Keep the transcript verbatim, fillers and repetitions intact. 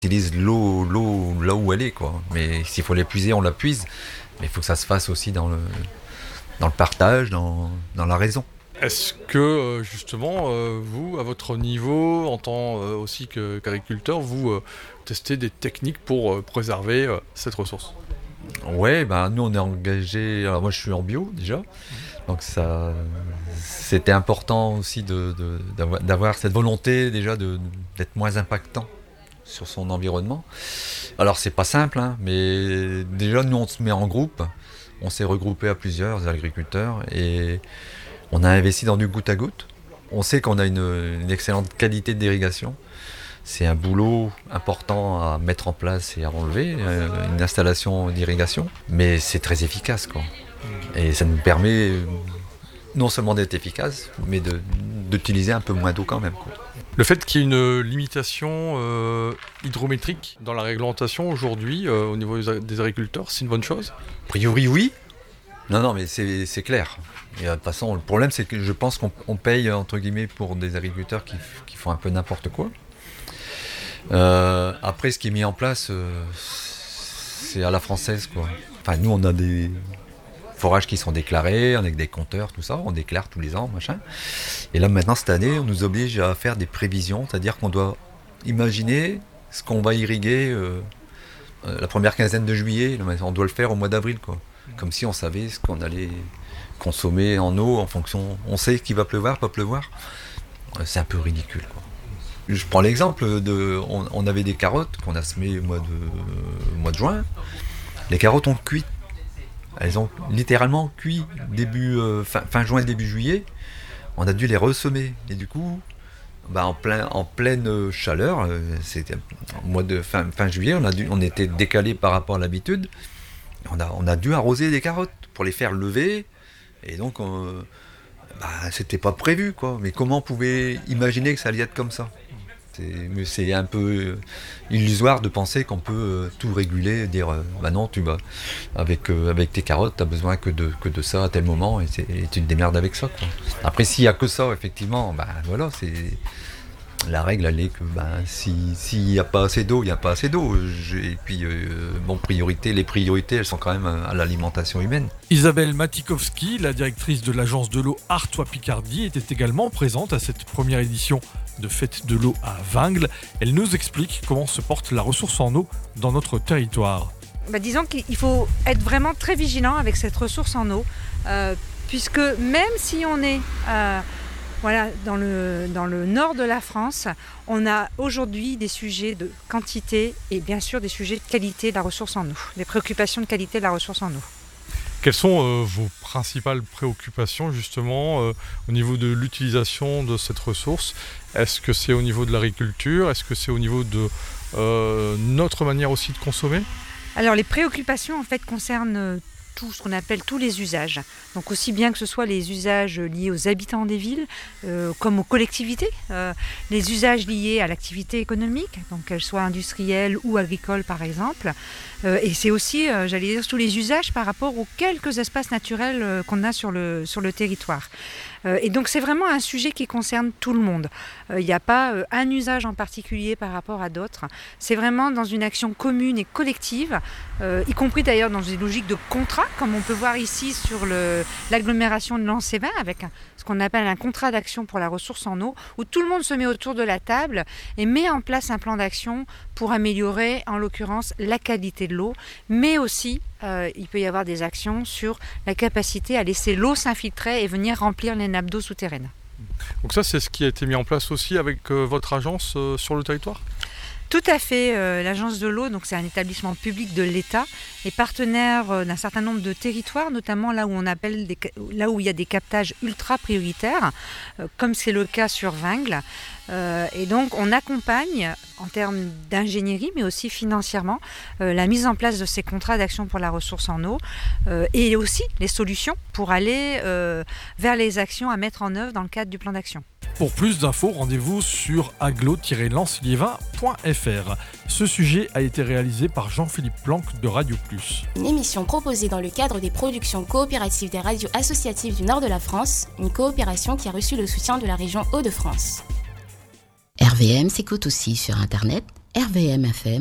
utilise l'eau, l'eau là où elle est, quoi. Mais s'il faut l'épuiser, on l'épuise. Mais il faut que ça se fasse aussi dans le, dans le partage, dans, dans la raison. Est-ce que, justement, vous, à votre niveau, en tant aussi qu'agriculteur, vous testez des techniques pour préserver cette ressource ? Ouais, ben nous on est engagés. Alors moi je suis en bio déjà, donc ça, c'était important aussi de, de, d'avoir, d'avoir cette volonté déjà de, d'être moins impactant sur son environnement. Alors c'est pas simple, hein, mais déjà nous on se met en groupe, on s'est regroupé à plusieurs agriculteurs et on a investi dans du goutte à goutte. On sait qu'on a une, une excellente qualité d'irrigation. C'est un boulot important à mettre en place et à enlever, euh, une installation d'irrigation, mais c'est très efficace, quoi. Et ça nous permet euh, non seulement d'être efficace, mais de, d'utiliser un peu moins d'eau quand même, quoi. Le fait qu'il y ait une limitation euh, hydrométrique dans la réglementation aujourd'hui euh, au niveau des agriculteurs, c'est une bonne chose ? A priori, oui. Non, non, mais c'est, c'est clair. Et de toute façon, le problème, c'est que je pense qu'on on paye, entre guillemets, pour des agriculteurs qui, qui font un peu n'importe quoi. Euh, après, ce qui est mis en place, euh, c'est à la française, quoi. Enfin, nous, on a des forages qui sont déclarés, avec des compteurs, tout ça. On déclare tous les ans, machin. Et là, maintenant, cette année, on nous oblige à faire des prévisions, c'est-à-dire qu'on doit imaginer ce qu'on va irriguer euh, euh, la première quinzaine de juillet. On doit le faire au mois d'avril, quoi. Comme si on savait ce qu'on allait consommer en eau en fonction. On sait qu'il va pleuvoir, pas pleuvoir. C'est un peu ridicule, quoi. Je prends l'exemple de, on, on avait des carottes qu'on a semées au mois de, au mois de juin. Les carottes ont cuit. Elles ont littéralement cuit début, euh, fin, fin juin, début juillet. On a dû les ressemer. Et du coup, bah en, plein, en pleine chaleur, euh, c'était au mois de fin, fin juillet, on, a dû, on était décalé par rapport à l'habitude. On a, on a dû arroser des carottes pour les faire lever. Et donc, euh, bah, c'était pas prévu, quoi. Mais comment on pouvait imaginer que ça allait être comme ça ? C'est, c'est un peu illusoire de penser qu'on peut euh, tout réguler, dire euh, bah non, tu vas avec euh, avec tes carottes, t'as besoin que de que de ça à tel moment et, et tu te démerdes avec ça, quoi. Après, s'il y a que ça, effectivement, bah voilà, c'est la règle, elle est que bah si s'il y a pas assez d'eau, il y a pas assez d'eau. Et puis euh, bon, priorité, les priorités, elles sont quand même à, à l'alimentation humaine. Isabelle Matikowski, la directrice de l'agence de l'eau Artois Picardie, était également présente à cette première édition de Fête de l'eau à Vingles. Elle nous explique comment se porte la ressource en eau dans notre territoire. Bah, disons qu'il faut être vraiment très vigilant avec cette ressource en eau, euh, puisque même si on est euh, voilà, dans, le, dans le nord de la France, on a aujourd'hui des sujets de quantité et bien sûr des sujets de qualité de la ressource en eau, des préoccupations de qualité de la ressource en eau. Quelles sont euh, vos principales préoccupations justement euh, au niveau de l'utilisation de cette ressource ? Est-ce que c'est au niveau de l'agriculture ? Est-ce que c'est au niveau de euh, notre manière aussi de consommer ? Alors les préoccupations en fait concernent tout ce qu'on appelle tous les usages. Donc aussi bien que ce soit les usages liés aux habitants des villes, euh, comme aux collectivités, euh, les usages liés à l'activité économique, donc qu'elle soit industrielle ou agricole par exemple. Euh, et c'est aussi, euh, j'allais dire, tous les usages par rapport aux quelques espaces naturels euh, qu'on a sur le, sur le territoire. Euh, et donc c'est vraiment un sujet qui concerne tout le monde. Il euh, n'y a pas euh, un usage en particulier par rapport à d'autres. C'est vraiment dans une action commune et collective, euh, y compris d'ailleurs dans une logique de contrat, comme on peut voir ici sur le, l'agglomération de Lens-et-Vin, avec un, ce qu'on appelle un contrat d'action pour la ressource en eau, où tout le monde se met autour de la table et met en place un plan d'action pour améliorer, en l'occurrence, la qualité de l'eau, mais aussi euh, il peut y avoir des actions sur la capacité à laisser l'eau s'infiltrer et venir remplir les nappes d'eau souterraines. Donc ça, c'est ce qui a été mis en place aussi avec euh, votre agence euh, sur le territoire ? Tout à fait. Euh, l'agence de l'eau, donc c'est un établissement public de l'État, est partenaire euh, d'un certain nombre de territoires, notamment là où on appelle des, là où il y a des captages ultra prioritaires, euh, comme c'est le cas sur Vingles. Euh, et donc on accompagne en termes d'ingénierie, mais aussi financièrement, euh, la mise en place de ces contrats d'action pour la ressource en eau euh, et aussi les solutions pour aller euh, vers les actions à mettre en œuvre dans le cadre du plan d'action. Pour plus d'infos, rendez-vous sur agglo tiret lens liévin point f r. Ce sujet a été réalisé par Jean-Philippe Planck de Radio Plus. Une émission proposée dans le cadre des productions coopératives des radios associatives du nord de la France, une coopération qui a reçu le soutien de la région Hauts-de-France. R V M s'écoute aussi sur Internet R V M F M